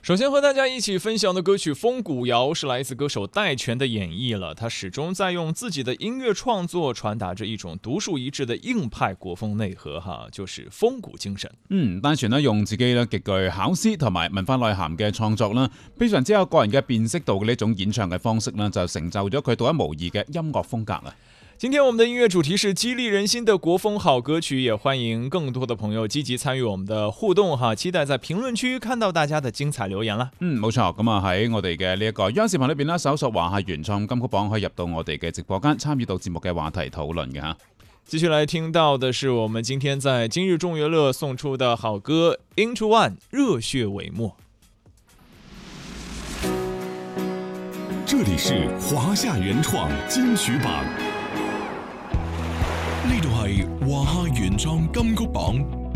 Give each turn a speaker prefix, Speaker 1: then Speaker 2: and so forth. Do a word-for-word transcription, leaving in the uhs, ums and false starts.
Speaker 1: 首先和大家一起分享的歌曲《风古谣》是来自歌手戴荃的演绎了，他始終在用自己的音樂創作傳達着一種獨樹一幟的硬派國風內核哈，就是風古精神。
Speaker 2: 嗯，戴荃咧用自己咧極具考思同埋文化內涵嘅創作啦，非常之有個人嘅辨識度嘅呢種演唱嘅方式啦，就成就咗佢獨一無二嘅音樂風格啊。
Speaker 1: 今天我們的音樂主題是激勵人心的國風好歌曲，也歡迎更多的朋友積極參與我們的互動哈，期待在評論區看到大家的精彩留言啦。
Speaker 2: 嗯，冇錯，咁啊喺我哋嘅呢一個央視頻裏邊啦，搜索華夏原創金曲榜，可以入到我哋嘅直播間，參與到節目嘅話題討論嘅吓。
Speaker 1: 繼續來聽到的是我們今天在今日眾樂樂送出的好歌 Into One 熱血帷幕。
Speaker 3: 這裡是華夏原創金曲榜。呢度係華夏原創金曲榜。